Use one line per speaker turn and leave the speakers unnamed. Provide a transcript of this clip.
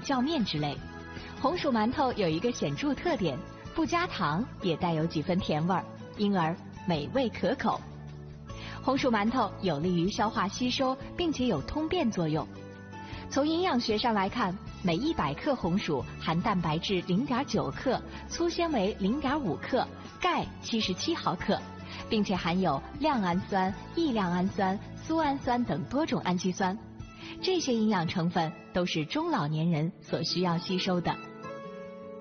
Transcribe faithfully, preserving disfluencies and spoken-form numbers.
酵面之类。红薯馒头有一个显著特点，不加糖也带有几分甜味儿，因而美味可口。红薯馒头有利于消化吸收，并且有通便作用。从营养学上来看，每一百克红薯含蛋白质 零点九 克，粗纤维 零点五 克，钙七十七毫克，并且含有亮氨酸、异亮氨酸、苏氨酸等多种氨基酸。这些营养成分都是中老年人所需要吸收的。